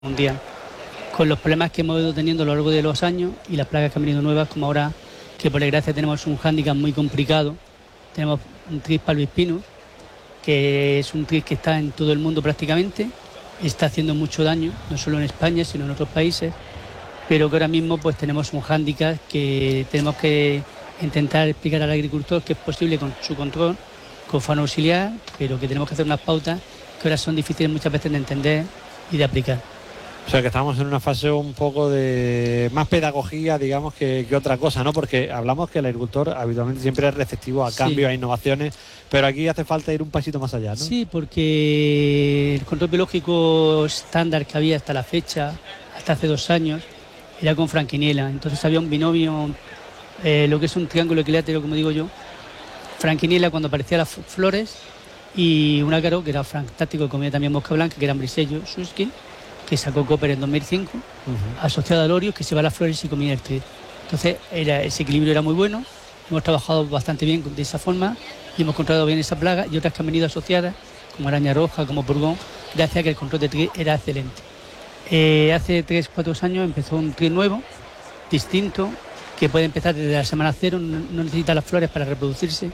mundial. Con los problemas que hemos ido teniendo a lo largo de los años y las plagas que han venido nuevas, como ahora que por desgracia tenemos un hándicap muy complicado, tenemos un tris palbispinus, que es un tris que está en todo el mundo prácticamente, está haciendo mucho daño, no solo en España, sino en otros países, pero que ahora mismo pues tenemos un hándicap que tenemos que intentar explicar al agricultor que es posible con su control, con fauna auxiliar, pero que tenemos que hacer unas pautas que ahora son difíciles muchas veces de entender y de aplicar. O sea que estamos en una fase un poco de más pedagogía, digamos, que otra cosa, ¿no? Porque hablamos que el agricultor habitualmente siempre es receptivo a cambios, a innovaciones, pero aquí hace falta ir un pasito más allá, ¿no? Sí, porque el control biológico estándar que había hasta la fecha, hasta hace 2 años, era con franquiniela. Entonces había un binomio, lo que es un triángulo equilátero, como digo yo, franquiniela cuando aparecían las flores y un ácaro que era fantástico, que comía también mosca blanca, que eran brisello, Susskind, que sacó Cooper en 2005, asociado al Orius, que se va a las flores y comía el tris. Entonces ese equilibrio era muy bueno, hemos trabajado bastante bien de esa forma y hemos controlado bien esa plaga y otras que han venido asociadas, como araña roja, como purgón, gracias a que el control de tris era excelente. Hace 3-4 años empezó un tris nuevo, distinto, que puede empezar desde la semana 0, no necesita las flores para reproducirse,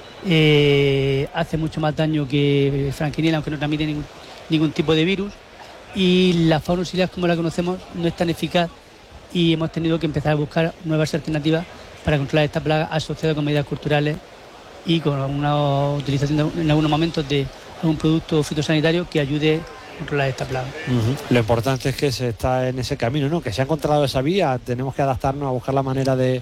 hace mucho más daño que franquiniela, aunque no transmite ningún tipo de virus, y la fauna auxiliar como la conocemos no es tan eficaz y hemos tenido que empezar a buscar nuevas alternativas para controlar esta plaga asociada con medidas culturales y con una utilización en algunos momentos de algún producto fitosanitario que ayude a controlar esta plaga. Lo importante es que se está en ese camino, ¿no? Que se ha encontrado esa vía, tenemos que adaptarnos a buscar la manera de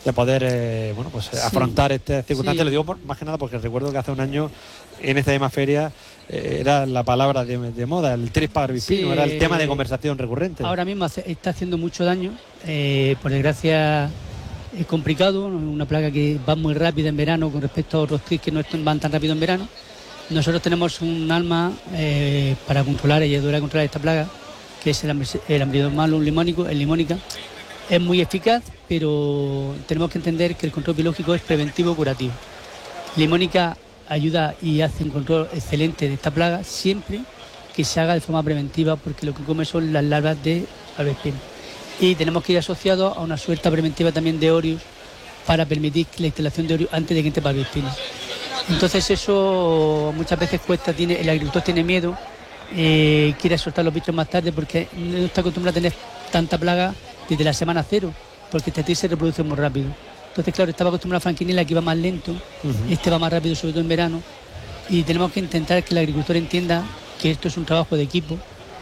poder afrontar estas circunstancias. Lo digo más que nada porque recuerdo que hace un año en esta misma feria era la palabra de moda, el tris palbispinus, era el tema de conversación recurrente. Ahora mismo está haciendo mucho daño, por desgracia es complicado, una plaga que va muy rápida en verano con respecto a otros tris que no van tan rápido en verano. Nosotros tenemos un arma para controlar y ayudar a controlar esta plaga, que es el Ambriomalum limónica. Es muy eficaz, pero tenemos que entender que el control biológico es preventivo curativo. Limónica ayuda y hace un control excelente de esta plaga siempre que se haga de forma preventiva, porque lo que come son las larvas de palbispinus. Y tenemos que ir asociados a una suelta preventiva también de Orius para permitir la instalación de Orius antes de que entre palbispinus. Entonces eso muchas veces cuesta, el agricultor tiene miedo, quiere soltar los bichos más tarde porque no está acostumbrado a tener tanta plaga desde la semana 0, porque este tris se reproduce muy rápido. Entonces, claro, estaba acostumbrado a franquinela, que iba más lento, este va más rápido, sobre todo en verano, y tenemos que intentar que el agricultor entienda que esto es un trabajo de equipo,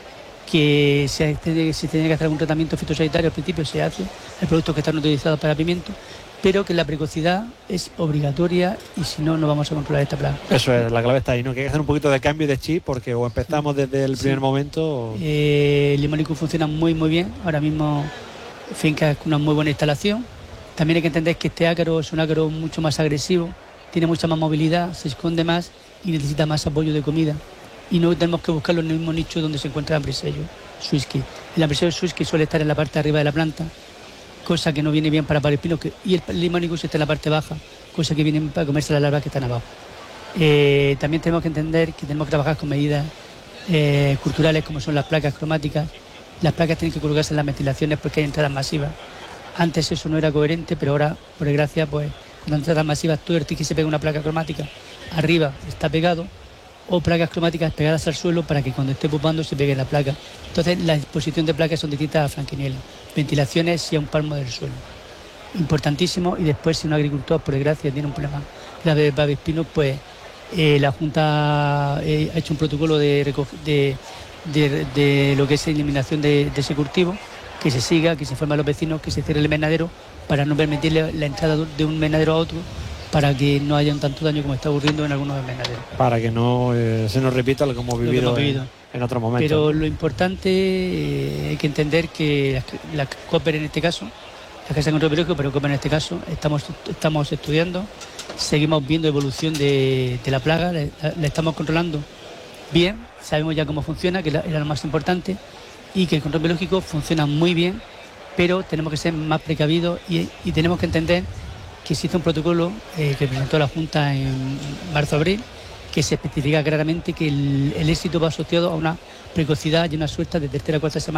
que se tiene que hacer algún tratamiento fitosanitario al principio, se hace, el producto que están utilizados para pimiento, pero que la precocidad es obligatoria y si no, no vamos a controlar esta plaga. Eso es, la clave está ahí, ¿no? Que hay que hacer un poquito de cambio de chip porque o empezamos desde el primer momento... El Limónicus funciona muy muy bien, ahora mismo finca es una muy buena instalación. También hay que entender que este ácaro es un ácaro mucho más agresivo, tiene mucha más movilidad, se esconde más y necesita más apoyo de comida. Y no tenemos que buscarlo en el mismo nicho donde se encuentra el ambrisello Susskind. El ambrisello Susskind suele estar en la parte de arriba de la planta, cosa que no viene bien para palbispinus, y el Limónicus está en la parte baja, cosa que viene para comerse las larvas que están abajo. También tenemos que entender que tenemos que trabajar con medidas culturales como son las placas cromáticas. Las placas tienen que colocarse en las ventilaciones porque hay entradas masivas. Antes eso no era coherente, pero ahora, por desgracia, pues cuando hay entradas masivas, todo el tris que se pega una placa cromática arriba está pegado, o placas cromáticas pegadas al suelo para que cuando esté pupando se pegue la placa. Entonces la exposición de placas son distintas a franquiniela. Ventilaciones y a un palmo del suelo. Importantísimo. Y después, si un agricultor, por desgracia, tiene un problema grave de palbispinus, pues la Junta ha hecho un protocolo de lo que es eliminación de ese cultivo, que se siga, que se informe a los vecinos, que se cierre el invernadero para no permitirle la entrada de un invernadero a otro, para que no haya un tanto daño como está ocurriendo en algunos invernaderos. Para que no se nos repita lo que hemos vivido en otro momento. Pero lo importante, hay que entender que la Cooper en este caso, la Casa de Control Biológico, pero Cooper en este caso, estamos estudiando, seguimos viendo evolución de la plaga, la estamos controlando bien, sabemos ya cómo funciona, que era lo más importante, y que el control biológico funciona muy bien, pero tenemos que ser más precavidos y tenemos que entender que existe un protocolo que presentó la Junta en marzo-abril, que se especifica claramente que el éxito va asociado a una precocidad y una suelta de tercera a cuarta semana.